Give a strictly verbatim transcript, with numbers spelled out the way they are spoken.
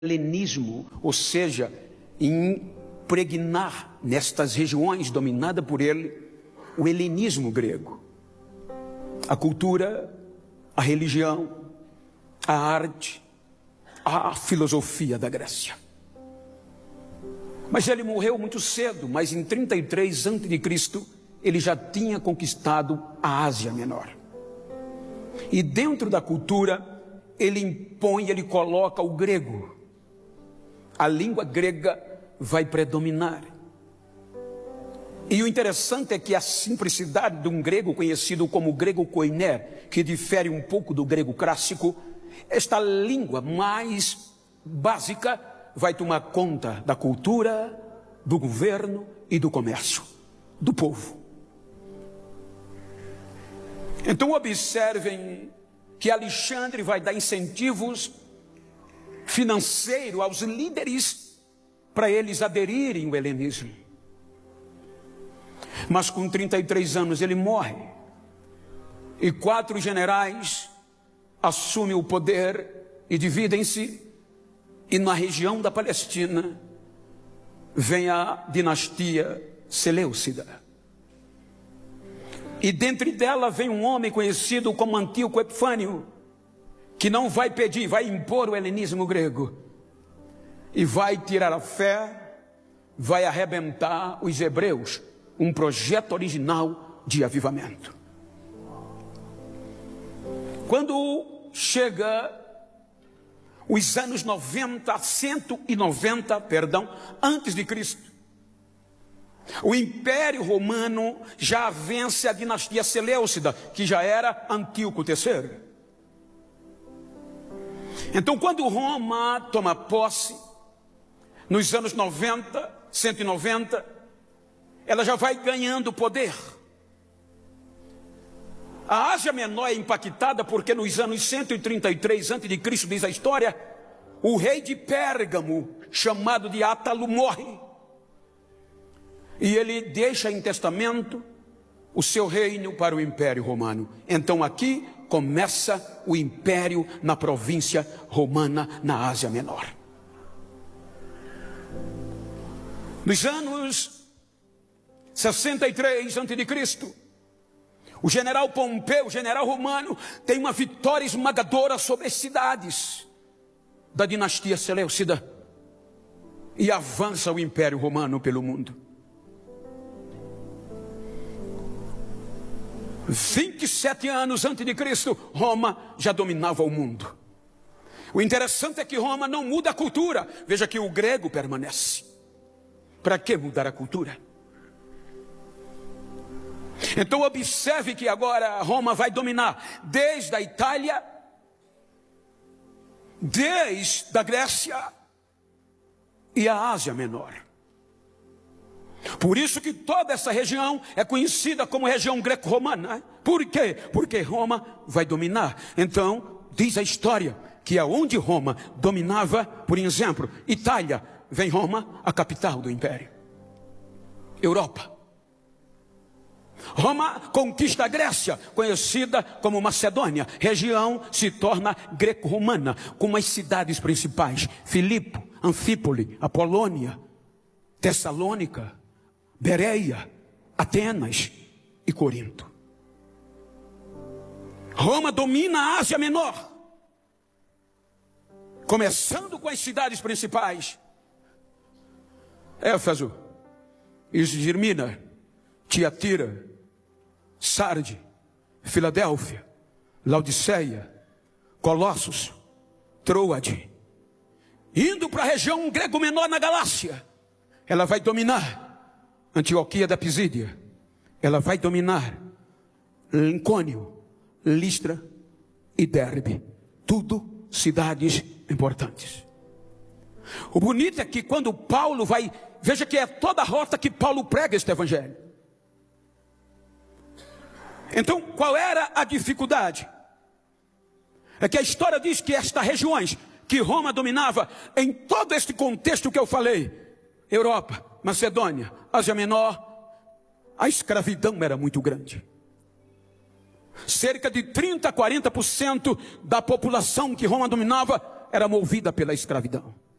helenismo, ou seja, impregnar nestas regiões dominadas por ele o helenismo grego. A cultura, a religião, a arte, a filosofia da Grécia. Mas ele morreu muito cedo, mas em trinta e três antes de Cristo ele já tinha conquistado a Ásia Menor. E dentro da cultura ele impõe, ele coloca o grego. A língua grega vai predominar. E o interessante é que a simplicidade de um grego conhecido como grego koiné, que difere um pouco do grego clássico, esta língua mais básica vai tomar conta da cultura, do governo e do comércio, do povo. Então observem que Alexandre vai dar incentivos financeiros aos líderes para eles aderirem ao helenismo. Mas com trinta e três anos ele morre. E quatro generais assumem o poder e dividem-se. E na região da Palestina vem a dinastia Seleucida. E dentre dela vem um homem conhecido como Antíoco Epifânio, que não vai pedir, vai impor o helenismo grego. E vai tirar a fé, vai arrebentar os hebreus, um projeto original de avivamento. Quando chega os anos noventa, cento e noventa, perdão, antes de Cristo, o Império Romano já vence a dinastia Seleucida, que já era Antíoco terceiro. Então, quando Roma toma posse, nos anos noventa, cento e noventa, ela já vai ganhando poder. A Ásia Menor é impactada porque nos anos cento e trinta e três antes de Cristo, diz a história, o rei de Pérgamo, chamado de Átalo, morre. E ele deixa em testamento o seu reino para o Império Romano. Então aqui começa o Império na província romana, na Ásia Menor. Nos anos sessenta e três antes de Cristo, o general Pompeu, o general romano, tem uma vitória esmagadora sobre as cidades da dinastia Seleucida e avança o Império Romano pelo mundo. vinte e sete anos antes de Cristo, Roma já dominava o mundo. O interessante é que Roma não muda a cultura. Veja que o grego permanece. Para que mudar a cultura? Então observe que agora Roma vai dominar desde a Itália, desde a Grécia e a Ásia Menor. Por isso que toda essa região é conhecida como região greco-romana. Por quê? Porque Roma vai dominar. Então, diz a história que aonde Roma dominava, por exemplo, Itália, vem Roma, a capital do império. Europa. Roma conquista a Grécia, conhecida como Macedônia. Região se torna greco-romana, com as cidades principais: Filipo, Anfípole, Apolônia, Tessalônica, Bereia, Atenas e Corinto. Roma domina a Ásia Menor, começando com as cidades principais: Éfeso, Esmirna, Tiatira, Sarde, Filadélfia, Laodiceia, Colossos, Troade. Indo para a região grego menor na Galácia, ela vai dominar Antioquia da Pisídia, ela vai dominar Icônio, Listra e Derbe, tudo cidades importantes. O bonito é que quando Paulo vai, veja que é toda a rota que Paulo prega este evangelho. Então qual era a dificuldade? É que a história diz que estas regiões que Roma dominava, em todo este contexto que eu falei, Europa, Macedônia, Ásia Menor, a escravidão era muito grande. Cerca de trinta a quarenta por cento da população que Roma dominava era movida pela escravidão.